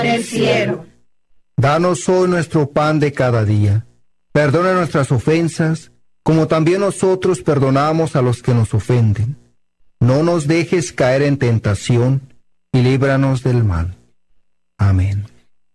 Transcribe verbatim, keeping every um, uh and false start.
del cielo. Danos hoy nuestro pan de cada día. Perdona nuestras ofensas, como también nosotros perdonamos a los que nos ofenden. No nos dejes caer en tentación, y líbranos del mal. Amén.